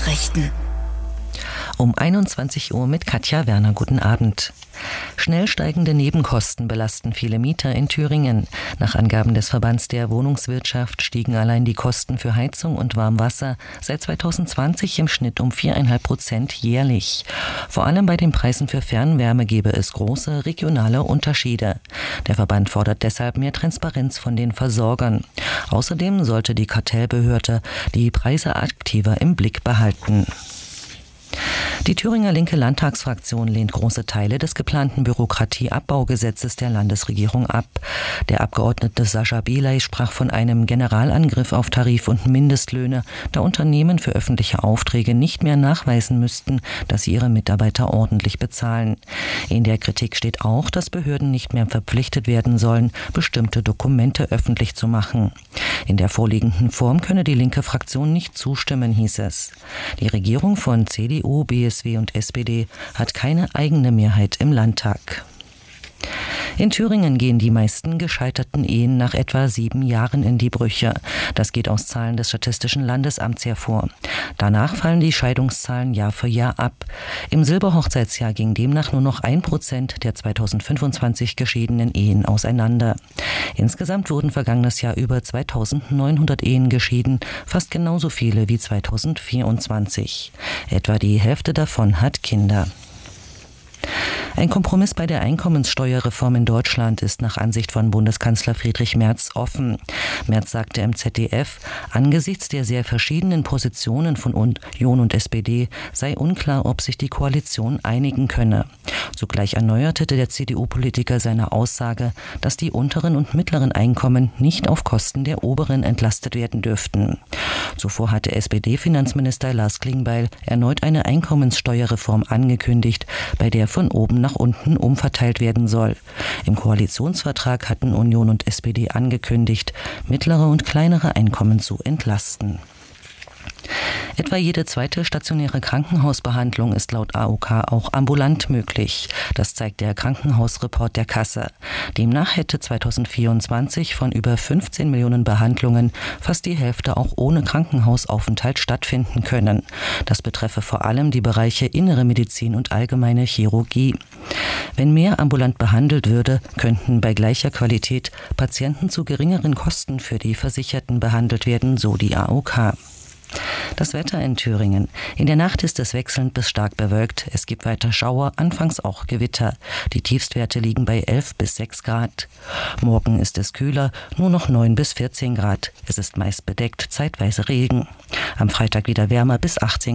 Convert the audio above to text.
Nachrichten. Um 21 Uhr mit Katja Werner. Guten Abend. Schnell steigende Nebenkosten belasten viele Mieter in Thüringen. Nach Angaben des Verbands der Wohnungswirtschaft stiegen allein die Kosten für Heizung und Warmwasser seit 2020 im Schnitt um 4,5% jährlich. Vor allem bei den Preisen für Fernwärme gebe es große regionale Unterschiede. Der Verband fordert deshalb mehr Transparenz von den Versorgern. Außerdem sollte die Kartellbehörde die Preise aktiver im Blick behalten. Die Thüringer Linke Landtagsfraktion lehnt große Teile des geplanten Bürokratieabbaugesetzes der Landesregierung ab. Der Abgeordnete Sascha Beley sprach von einem Generalangriff auf Tarif- und Mindestlöhne, da Unternehmen für öffentliche Aufträge nicht mehr nachweisen müssten, dass sie ihre Mitarbeiter ordentlich bezahlen. In der Kritik steht auch, dass Behörden nicht mehr verpflichtet werden sollen, bestimmte Dokumente öffentlich zu machen. In der vorliegenden Form könne die linke Fraktion nicht zustimmen, hieß es. Die Regierung von CDU, BSW und SPD hat keine eigene Mehrheit im Landtag. In Thüringen gehen die meisten gescheiterten Ehen nach etwa 7 Jahren in die Brüche. Das geht aus Zahlen des Statistischen Landesamts hervor. Danach fallen die Scheidungszahlen Jahr für Jahr ab. Im Silberhochzeitsjahr ging demnach nur noch 1% der 2025 geschiedenen Ehen auseinander. Insgesamt wurden vergangenes Jahr über 2900 Ehen geschieden, fast genauso viele wie 2024. Etwa die Hälfte davon hat Kinder. Ein Kompromiss bei der Einkommenssteuerreform in Deutschland ist nach Ansicht von Bundeskanzler Friedrich Merz offen. Merz sagte im ZDF, angesichts der sehr verschiedenen Positionen von Union und SPD sei unklar, ob sich die Koalition einigen könne. Zugleich erneuerte der CDU-Politiker seine Aussage, dass die unteren und mittleren Einkommen nicht auf Kosten der oberen entlastet werden dürften. Zuvor hatte SPD-Finanzminister Lars Klingbeil erneut eine Einkommenssteuerreform angekündigt, bei der von oben nach unten umverteilt werden soll. Im Koalitionsvertrag hatten Union und SPD angekündigt, mittlere und kleinere Einkommen zu entlasten. Etwa jede zweite stationäre Krankenhausbehandlung ist laut AOK auch ambulant möglich. Das zeigt der Krankenhausreport der Kasse. Demnach hätte 2024 von über 15 Millionen Behandlungen fast die Hälfte auch ohne Krankenhausaufenthalt stattfinden können. Das betreffe vor allem die Bereiche Innere Medizin und Allgemeine Chirurgie. Wenn mehr ambulant behandelt würde, könnten bei gleicher Qualität Patienten zu geringeren Kosten für die Versicherten behandelt werden, so die AOK. Das Wetter in Thüringen. In der Nacht ist es wechselnd bis stark bewölkt. Es gibt weiter Schauer, anfangs auch Gewitter. Die Tiefstwerte liegen bei 11 bis 6 Grad. Morgen ist es kühler, nur noch 9 bis 14 Grad. Es ist meist bedeckt, zeitweise Regen. Am Freitag wieder wärmer bis 18 Grad.